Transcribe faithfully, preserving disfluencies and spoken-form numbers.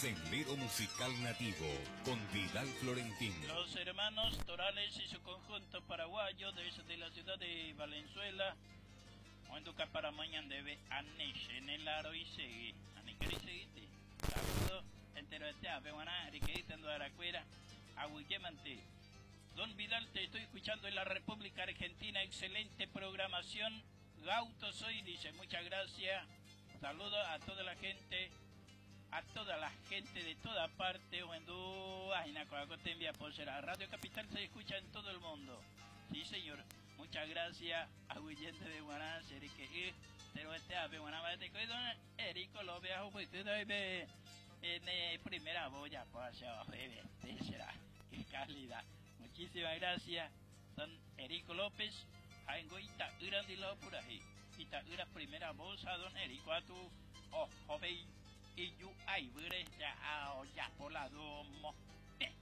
Sendero Musical Nativo con Vidal Florentín. Los hermanos Torales y su conjunto paraguayo desde la ciudad de Valenzuela. Cuando para mañana debe aneche en el aro y seguir. Anequeri seguite. Saludos entero este ave guaná, riqueita en Aracuera, Aguillemante. Don Vidal, te estoy escuchando en la República Argentina. Excelente programación. Gauto soy, dice, muchas gracias. Saludos a toda la gente. A toda la gente de toda parte. Cuando ay, Naco, te envía por ser. Radio Capital se escucha en todo el mundo. Sí, señor. Muchas gracias a Guillente de Guaná, Serique, pero este ave Guaná, te cuido, Erico, lo veo, pues tú debes en primera boya, pues ya, será, qué calidad. Muchísimas gracias, don Erico López, Aingo Ita Urandilo por ahí, Ita Ura primera voz a don Erico, a tu, oh, joven, y yo, ay, ya, ya, por la domo.